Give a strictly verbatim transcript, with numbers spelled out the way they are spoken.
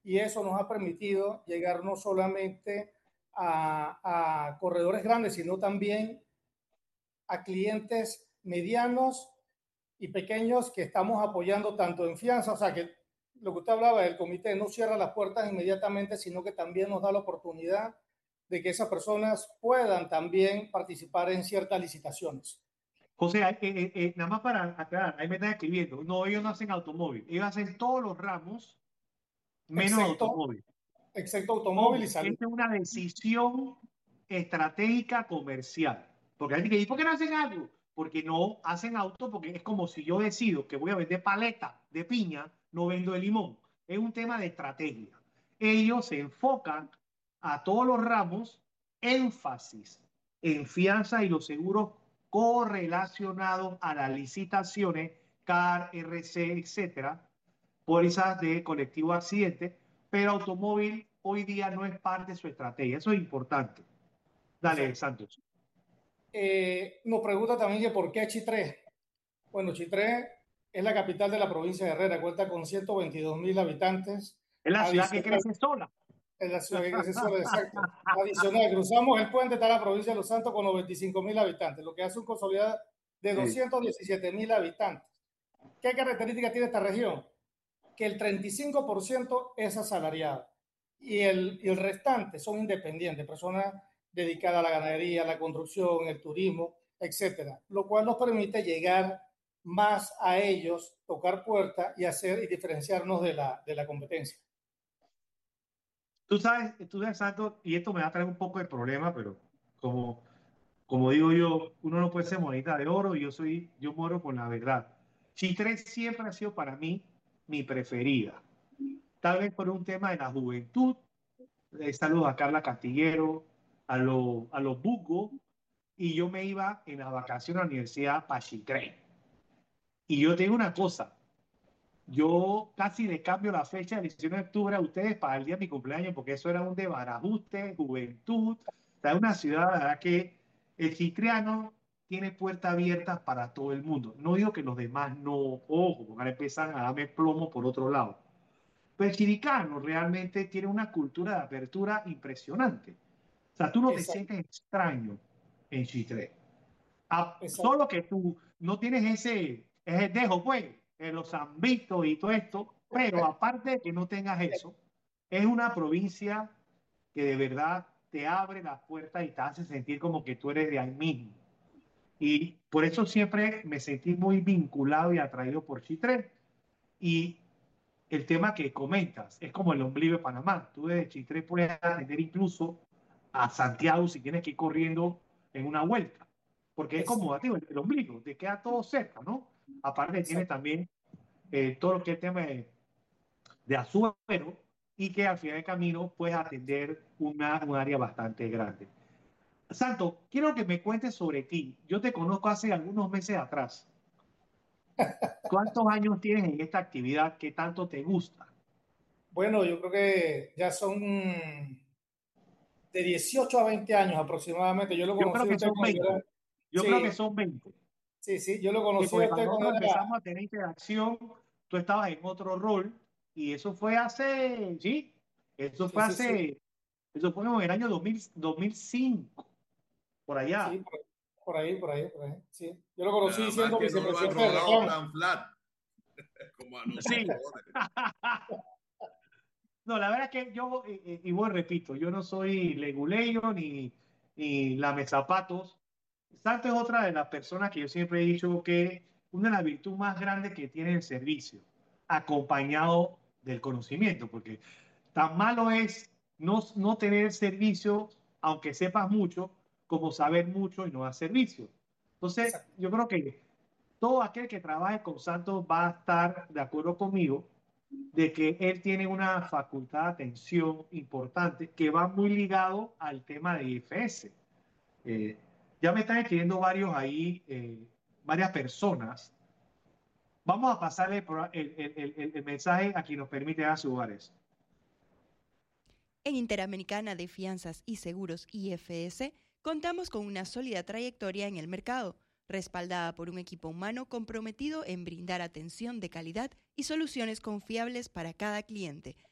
y eso nos ha permitido llegar no solamente a, a corredores grandes, sino también a clientes medianos y pequeños que estamos apoyando tanto en fianza, o sea que lo que usted hablaba del comité no cierra las puertas inmediatamente, sino que también nos da la oportunidad de que esas personas puedan también participar en ciertas licitaciones. José, eh, eh, eh, nada más para aclarar, ahí me están escribiendo, no, ellos no hacen automóvil, ellos hacen todos los ramos menos Excepto, automóvil. excepto automóvil y Ojo, salud. esta es una decisión estratégica comercial. Porque hay gente que dice, ¿por qué no hacen algo? Porque no hacen auto, porque es como si yo decido que voy a vender paleta de piña, no vendo de limón. Es un tema de estrategia. Ellos se enfocan a todos los ramos, énfasis en fianza y los seguros correlacionados a las licitaciones, C A R, R C, etcétera, pólizas de colectivo accidente, pero automóvil hoy día no es parte de su estrategia. Eso es importante. Dale, Exacto. Santos. Eh, nos pregunta también que por qué Chitré. Bueno, Chitré es la capital de la provincia de Herrera, cuenta con ciento veintidós mil habitantes. Es la ciudad que Adicional, crece sola. es la ciudad que crece sola, exacto. Adicional, cruzamos el puente, está la provincia de Los Santos con los veinticinco mil habitantes, lo que hace un consolidado de Sí. doscientos diecisiete mil habitantes. ¿Qué características tiene esta región? Que el treinta y cinco por ciento es asalariado y el, y el restante son independientes, personas dedicadas a la ganadería, a la construcción, el turismo, etcétera, lo cual nos permite llegar más a ellos, tocar puertas y hacer y diferenciarnos de la, de la competencia. Tú sabes, tú sabes, Santos, y esto me va a traer un poco de problema, pero como, como digo yo, uno no puede ser monedita de oro y yo soy, yo muero por la verdad. Chitré siempre ha sido para mí mi preferida. Tal vez por un tema de la juventud. Eh, saludos a Carla Castillero, a, lo, a los Bugo, y yo me iba en la vacación a la universidad para Chitré. Y yo te digo una cosa, yo casi le cambio la fecha del diecinueve de octubre a ustedes para el día de mi cumpleaños, porque eso era un desbarajuste, juventud. O sea, es una ciudad, la verdad, que el chitreano tiene puertas abiertas para todo el mundo. No digo que los demás no, ojo, porque ahora empiezan a darme plomo por otro lado. Pero el chiricano realmente tiene una cultura de apertura impresionante. O sea, tú no te Exacto, sientes extraño en Chitré. A- exacto, solo que tú no tienes ese, ese dejo, pues, en los ámbitos y todo esto, pero aparte de que no tengas eso, es una provincia que de verdad te abre las puertas y te hace sentir como que tú eres de ahí mismo. Y por eso siempre me sentí muy vinculado y atraído por Chitré. Y el tema que comentas es como el ombligo de Panamá. Tú desde Chitré puedes atender incluso a Santiago si tienes que ir corriendo en una vuelta, porque es como exacto, digo, el, el ombligo, te queda todo cerca, ¿no? Aparte tiene exacto. también eh, todo lo que es el tema de, de Azuero y que al final del camino puedes atender una, un área bastante grande. Santo, quiero que me cuentes sobre ti. Yo te conozco hace algunos meses atrás. ¿Cuántos años tienes en esta actividad que tanto te gusta? Bueno, yo creo que ya son de dieciocho a veinte años aproximadamente. Yo lo Yo conocí creo a que usted son cuando yo veinte. era... Yo creo que Sí, son veinte. sí, sí, yo lo Sí, conocí a porque usted cuando cuando nosotros era... empezamos a tener interacción, tú estabas en otro rol y eso fue hace, sí, eso Sí, fue sí, sí, hace, eso fue en el año dos mil, dos mil cinco, por sí, allá. por, por ahí, por ahí, por ahí, sí. Yo lo conocí Nada más siendo que no lo han vicepresidente de rodado reclamo. tan flat como a Sí. nosotros. No, la verdad es que yo, y, y, y repito, yo no soy leguleyo ni, ni lamezapatos. Santo es otra de las personas que yo siempre he dicho que una de las virtudes más grandes que tiene el servicio, acompañado del conocimiento, porque tan malo es no, no tener servicio, aunque sepas mucho, como saber mucho y no dar servicio. Entonces, Exacto, yo creo que todo aquel que trabaje con Santos va a estar de acuerdo conmigo de que él tiene una facultad de atención importante que va muy ligado al tema de I F S. Eh, ya me están escribiendo varios ahí, eh, varias personas. Vamos a pasarle el, el, el, el mensaje a quien nos permite dar sus hogares. En Interamericana de Fianzas y Seguros I F S contamos con una sólida trayectoria en el mercado, respaldada por un equipo humano comprometido en brindar atención de calidad y soluciones confiables para cada cliente,